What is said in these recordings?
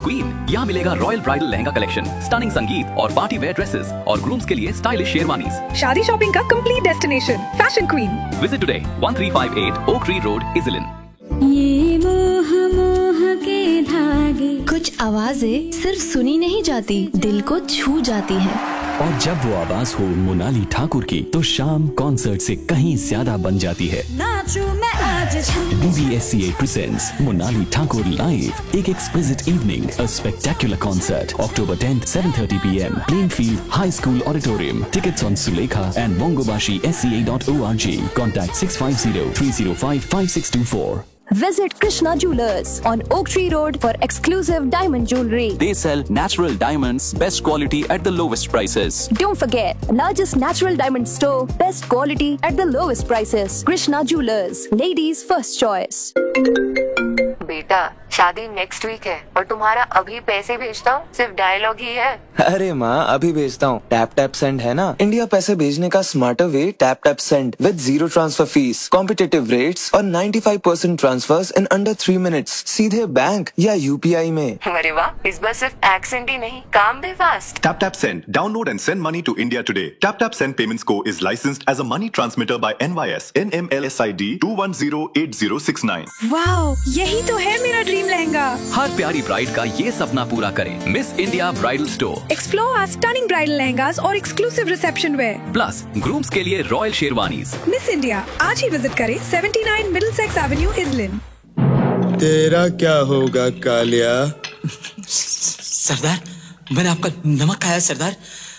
Queen. यहाँ मिलेगा royal bridal lehenga collection, stunning संगीत और पार्टी वेयर ड्रेसेस और ग्रूम्स के लिए स्टाइलिश शेरवानीज। शादी शॉपिंग का complete destination fashion queen. Visit today 1358 oak tree road, इजलिन। ये मोह मोह के धागे। कुछ आवाजें सिर्फ सुनी नहीं जाती, दिल को छू जाती हैं। और जब वो आवाज हो मोनाली ठाकुर की, तो शाम कॉन्सर्ट से कहीं ज्यादा बन जाती है। BBSCA presents Monali Thakur live, एक exquisite evening, a spectacular concert, October 10th, 7:30 p.m. Plainfield High School Auditorium. Tickets on Sulekha and bongobashi.sca.org. Contact 650-305-5624. Visit Krishna Jewelers on Oak Tree Road for exclusive diamond jewelry. They sell natural diamonds, best quality at the lowest prices. Don't forget, largest natural diamond store, best quality at the lowest prices. Krishna Jewelers, ladies' first choice. बेटा, शादी next week है और तुम्हारा अभी पैसे भेजता हूँ सिर्फ डायलॉग ही है। अरे माँ, अभी भेजता हूँ। टैप टैप सेंड है ना, इंडिया पैसे भेजने का smarter way. Tap tap send with 0 transfer fees, competitive rates और 95% ट्रांसफर्स इन अंडर 3 मिनट्स, सीधे बैंक या UPI में। अरे वाह, इस बार सिर्फ एक्सेंट ही नहीं, काम भी fast. Tap Tap Send. Download and send money to India today. Tap Tap Send Payments Co. is licensed as a money transmitter by NYS NMLSID 2108069. Wow, यही तो है मेरा ड्रीम लहंगा। हर प्यारी ब्राइड का ये सपना पूरा करें। Miss India bridal store. Explore our stunning bridal lehengas और exclusive reception where. Plus grooms के लिए रॉयल शेरवानीज। मिस इंडिया आज ही विजिट करें 79 मिडलसेक्स एवेन्यू, इजलिन। तेरा क्या होगा कालिया? सरदार, मैंने आपका नमक खाया सरदार।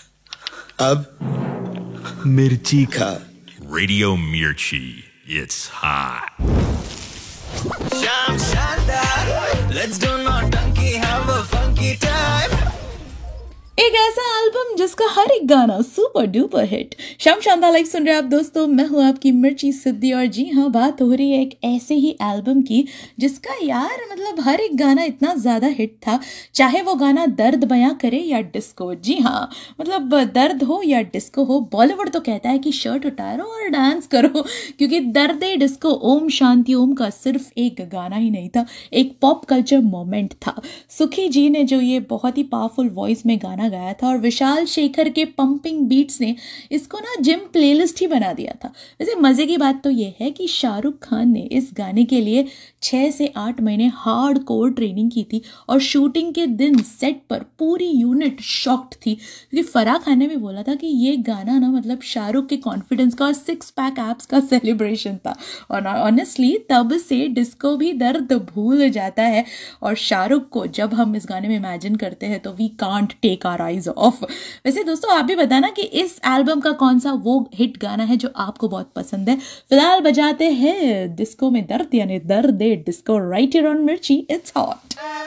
अब मिर्ची खा। Radio Mirchi, it's hot. Sham Shandar, let's do naughty, have a funky time. एक ऐसा एल्बम जिसका हर एक गाना सुपर डुपर हिट। शाम शानदार लाइव सुन रहे हैं आप दोस्तों, मैं हूँ आपकी मिर्ची सिद्धि। और जी हाँ, बात हो रही है एक ऐसे ही एल्बम की जिसका यार मतलब हर एक गाना इतना ज़्यादा हिट था, चाहे वो गाना दर्द बयां करे या डिस्को। जी हाँ, मतलब दर्द हो या डिस्को हो, बॉलीवुड तो कहता है कि शर्ट उतारो और डांस करो, क्योंकि दर्द डिस्को ओम शांति ओम का सिर्फ एक गाना ही नहीं था, एक पॉप कल्चर मोमेंट था। सुखी जी ने जो ये बहुत ही पावरफुल वॉइस में गाना गाया था और विशाल शेखर के पंपिंग बीट्स ने इसको ना जिम प्लेलिस्ट ही बना दिया था। वैसे मजे की बात तो ये है कि शाहरुख खान ने इस गाने के लिए 6 से 8 महीने हार्ड कोर ट्रेनिंग की थी और शूटिंग के दिन सेट पर पूरी यूनिट शॉक्ड थी, क्योंकि फराह खान ने भी बोला था कि ये गाना ना मतलब शाहरुख के कॉन्फिडेंस का और 6 पैक एप्स का सेलिब्रेशन था। और ऑनेस्टली तब से डिस्को भी दर्द भूल जाता है और शाहरुख को जब हम इस गाने में इमेजिन करते हैं तो we can't take our eyes of. वैसे दोस्तों, आप भी बताना कि इस एल्बम का कौन सा वो हिट गाना है जो आपको बहुत पसंद है। फिलहाल बजाते हैं डिस्को में दर्द, यानी दर्द डिस्को, राइट हियर ऑन मिर्ची, इट्स हॉट।